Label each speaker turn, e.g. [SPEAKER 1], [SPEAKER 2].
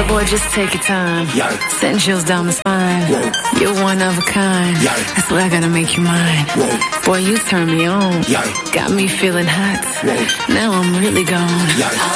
[SPEAKER 1] Boy, just take your time.
[SPEAKER 2] Yikes.
[SPEAKER 1] Send chills down the spine.
[SPEAKER 2] Whoa.
[SPEAKER 1] You're one of a kind.
[SPEAKER 2] Yikes.
[SPEAKER 1] That's why I gotta make you mine.
[SPEAKER 2] Whoa.
[SPEAKER 1] Boy, you turn me on.
[SPEAKER 2] Yikes.
[SPEAKER 1] Got me feeling hot.
[SPEAKER 2] Whoa.
[SPEAKER 1] Now I'm really gone.
[SPEAKER 2] Yikes.